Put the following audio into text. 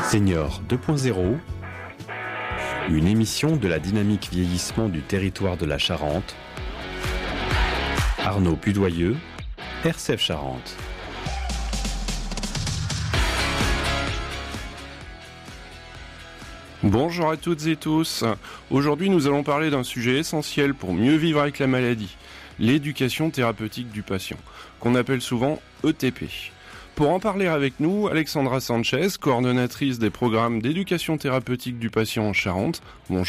Senior 2.0, une émission de la dynamique vieillissement du territoire de la Charente. Arnaud Pudoyeux, RCF Charente. Bonjour à toutes et tous. Aujourd'hui, nous allons parler d'un sujet essentiel pour mieux vivre avec la maladie, l'éducation thérapeutique du patient, qu'on appelle souvent ETP. Pour en parler avec nous, Alexandra Sanchez, coordonnatrice des programmes d'éducation thérapeutique du patient en Charente. Bonjour